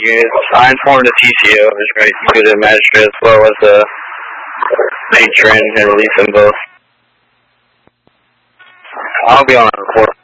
units. I informed the TCO, which may include the magistrate as well as the patron, and release them both. I'll be on report.